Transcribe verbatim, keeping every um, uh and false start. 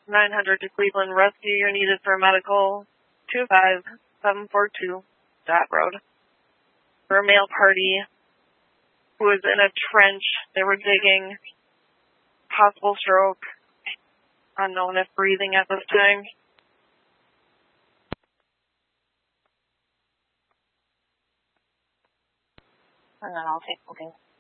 nine hundred to Cleveland. Rescue, you're needed for medical. two five seven four two Dot Road. For a male party who was in a trench. They were digging. Possible stroke. Unknown if breathing at this time. And then I'll take booking.